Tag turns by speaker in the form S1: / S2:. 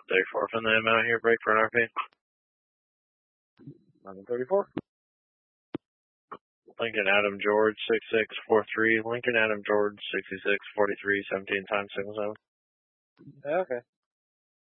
S1: 34 from the M out here, break for an RP.
S2: 1134.
S1: Lincoln Adam George 6643. Lincoln Adam George 6643. 17 times signal 7.
S2: Okay.